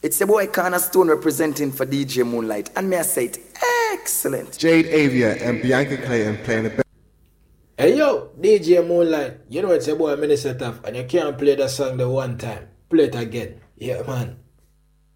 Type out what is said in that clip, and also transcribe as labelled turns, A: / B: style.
A: It's the boy Cornerstone representing for DJ Moonlight, and may I say it, excellent.
B: Jade Avia and Bianca Clayton playing the best.
C: Hey yo, DJ Moonlight, you know it's a boy Minister Tough, and you can't play that song the one time. Play it again. Yeah, man.